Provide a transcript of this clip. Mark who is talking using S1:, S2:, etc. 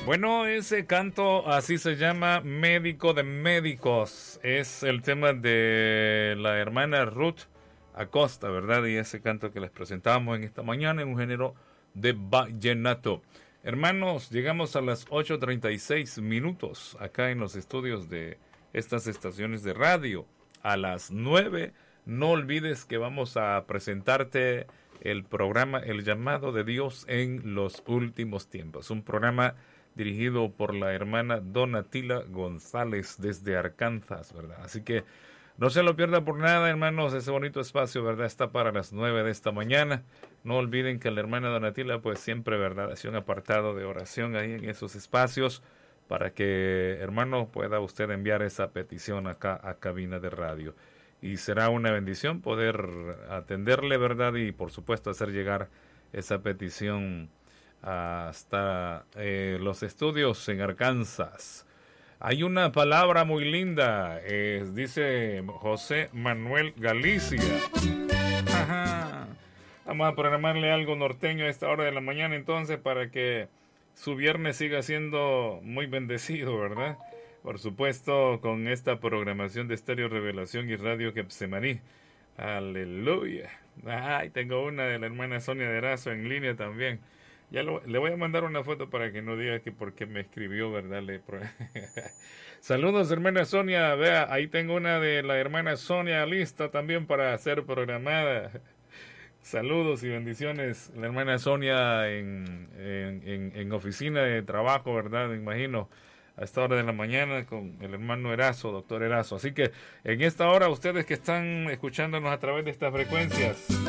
S1: Bueno, ese canto así se llama Médico de Médicos. Es el tema de la hermana Ruth Acosta, ¿verdad? Y ese canto que les presentamos en esta mañana en un género de vallenato. Hermanos, llegamos a las 8:36 acá en los estudios de estas estaciones de radio. A las 9, no olvides que vamos a presentarte el programa El Llamado de Dios en los Últimos Tiempos. Un programa dirigido por la hermana Donatila González desde Arkansas, ¿verdad? Así que no se lo pierda por nada, hermanos, ese bonito espacio, ¿verdad? Está para las 9 de esta mañana. No olviden que la hermana Donatila, pues siempre, ¿verdad? Hace un apartado de oración ahí en esos espacios para que, hermano, pueda usted enviar esa petición acá a cabina de radio. Y será una bendición poder atenderle, ¿verdad? Y, por supuesto, hacer llegar esa petición hasta los estudios en Arkansas. Hay una palabra muy linda, dice José Manuel Galicia. Ajá. Vamos a programarle algo norteño a esta hora de la mañana entonces para que su viernes siga siendo muy bendecido, ¿verdad? Por supuesto, con esta programación de Estéreo Revelación y Radio Getsemaní. Aleluya. Ay, tengo una de la hermana Sonia de Erazo en línea también. Le voy a mandar una foto para que no diga que porque me escribió, ¿verdad? Saludos, hermana Sonia. Vea, ahí tengo una de la hermana Sonia lista también para ser programada. Saludos y bendiciones. La hermana Sonia en oficina de trabajo, ¿verdad? Me imagino, a esta hora de la mañana con el hermano Erazo, doctor Erazo. Así que en esta hora, ustedes que están escuchándonos a través de estas frecuencias,